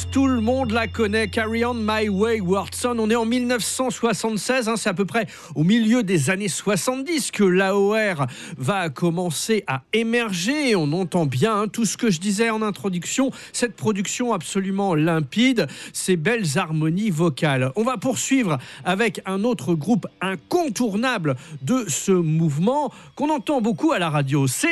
tout le monde la connaît, Carry On My Wayward Son. On est en 1976, c'est à peu près au milieu des années 70 que l'AOR va commencer à émerger. Et on entend bien tout ce que je disais en introduction, cette production absolument limpide, ces belles harmonies vocales. On va poursuivre avec un autre groupe incontournable de ce mouvement qu'on entend beaucoup à la radio. C'est